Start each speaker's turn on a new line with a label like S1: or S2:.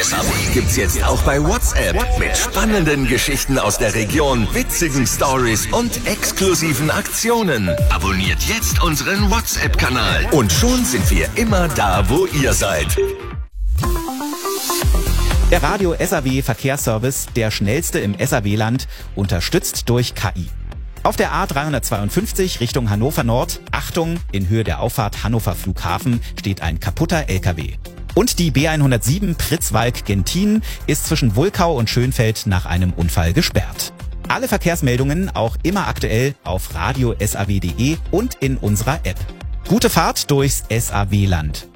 S1: SAW gibt's jetzt auch bei WhatsApp mit spannenden Geschichten aus der Region, witzigen Stories und exklusiven Aktionen. Abonniert jetzt unseren WhatsApp-Kanal und schon sind wir immer da, wo ihr seid.
S2: Der Radio SAW Verkehrsservice, der schnellste im SAW-Land, unterstützt durch KI. Auf der A352 Richtung Hannover Nord, Achtung, in Höhe der Auffahrt Hannover Flughafen steht ein kaputter LKW. Und die B107 Pritzwalk-Gentin ist zwischen Wulkau und Schönfeld nach einem Unfall gesperrt. Alle Verkehrsmeldungen auch immer aktuell auf radiosaw.de und in unserer App. Gute Fahrt durchs SAW-Land.